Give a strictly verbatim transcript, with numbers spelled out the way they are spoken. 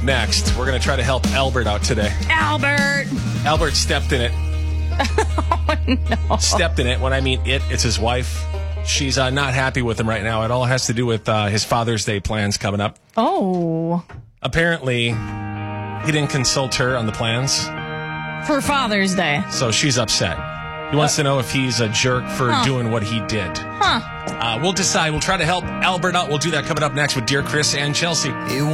Next, we're going to try to help Albert out today. Albert! Albert stepped in it. Oh, no. Stepped in it. When I mean it, it's his wife. She's uh, not happy with him right now. It all has to do with uh, his Father's Day plans coming up. Oh. Apparently, he didn't consult her on the plans. For Father's Day. So she's upset. He wants to know if he's a jerk for Huh. doing what he did. Huh. Uh, we'll decide. We'll try to help Albert out. We'll do that coming up next with Dear Chris and Chelsea.